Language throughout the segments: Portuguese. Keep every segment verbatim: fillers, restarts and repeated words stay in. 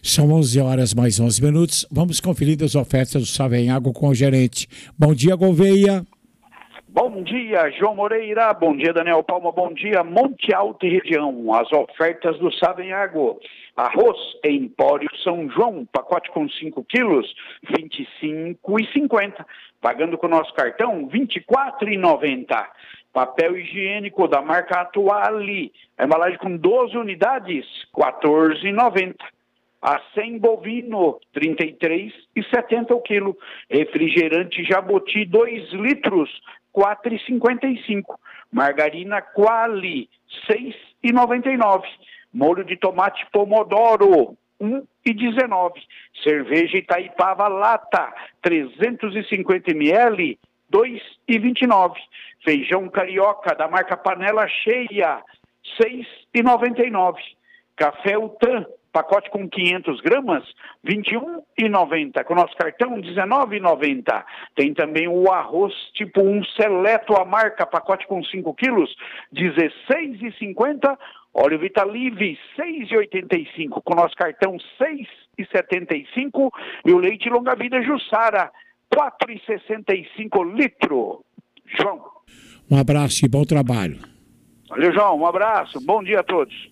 São onze horas mais onze minutos. Vamos conferir as ofertas do Savenhago com o gerente. Bom dia, Gouveia. Bom dia, João Moreira. Bom dia, Daniel Palma. Bom dia, Monte Alto e região. As ofertas do Savenhago. Arroz Empório São João, pacote com cinco quilos, vinte e cinco reais e cinquenta centavos. Pagando com o nosso cartão, vinte e quatro reais e noventa centavos. Papel higiênico da marca Atuale, a embalagem com doze unidades, quatorze reais e noventa centavos. Acém bovino, trinta e três reais e setenta centavos o quilo. Refrigerante Jaboti, dois litros, quatro reais e cinquenta e cinco centavos. Margarina Quali, seis reais e noventa e nove centavos. Molho de tomate Pomodoro, um real e dezenove centavos. Cerveja Itaipava Lata, trezentos e cinquenta mililitros, dois reais e vinte e nove centavos. Feijão Carioca, da marca Panela Cheia, seis reais e noventa e nove centavos. Café Utan, pacote com quinhentas gramas, vinte e um reais e noventa centavos. Com nosso cartão, dezenove reais e noventa centavos. Tem também o arroz tipo um Seleto, a marca, pacote com cinco quilos, dezesseis reais e cinquenta centavos. Óleo Vitalive, seis reais e oitenta e cinco centavos. Com nosso cartão, seis reais e setenta e cinco centavos. E o leite Longa Vida Jussara, quatro reais e sessenta e cinco centavos litro. João. Um abraço e bom trabalho. Valeu, João. Um abraço. Bom dia a todos.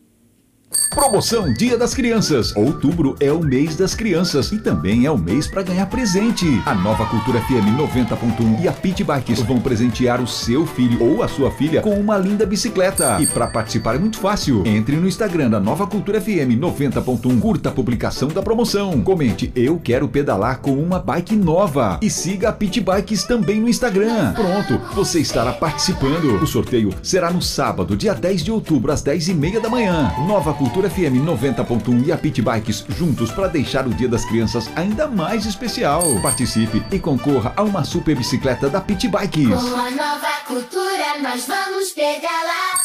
Promoção Dia das Crianças. Outubro é o mês das crianças e também é o mês para ganhar presente. A Nova Cultura F M noventa ponto um e a Pit Bikes vão presentear o seu filho ou a sua filha com uma linda bicicleta. E para participar é muito fácil. Entre no Instagram da Nova Cultura F M noventa ponto um, curta a publicação da promoção, comente "Eu quero pedalar com uma bike nova" e siga a Pit Bikes também no Instagram. Pronto, você estará participando. O sorteio será no sábado, dia dez de outubro, às dez e meia da manhã. Nova Cultura F M noventa ponto um e a Pit Bikes juntos para deixar o Dia das Crianças ainda mais especial. Participe e concorra a uma super bicicleta da Pit Bikes. Com a Nova Cultura nós vamos pedalar.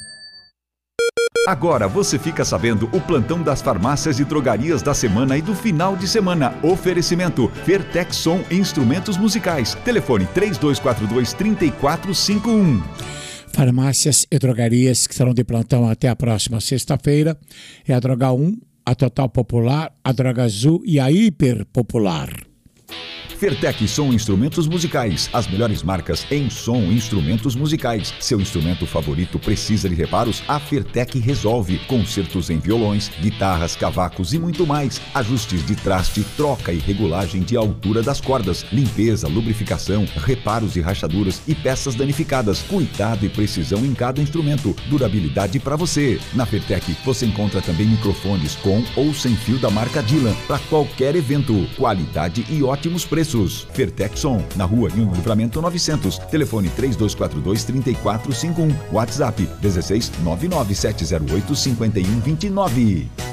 Agora você fica sabendo o plantão das farmácias e drogarias da semana e do final de semana. Oferecimento Fertex Som Instrumentos Musicais. Telefone três dois quatro dois, três quatro cinco um. Farmácias e drogarias que estarão de plantão até a próxima sexta-feira é a Droga um, a Total Popular, a Droga Azul e a Hiper Popular. Fertec Som Instrumentos Musicais, as melhores marcas em som e instrumentos musicais. Seu instrumento favorito precisa de reparos? A Fertec resolve. Concertos em violões, guitarras, cavacos e muito mais. Ajustes de traste, troca e regulagem de altura das cordas, limpeza, lubrificação, reparos e rachaduras e peças danificadas. Cuidado e precisão em cada instrumento. Durabilidade para você. Na Fertec você encontra também microfones com ou sem fio da marca Dylan para qualquer evento. Qualidade e ótimos preços. Fertex Som, na rua Nilo Livramento novecentos. Telefone três dois quatro dois, três quatro cinco um. WhatsApp dezesseis, nove nove sete zero oito, cinco um dois nove.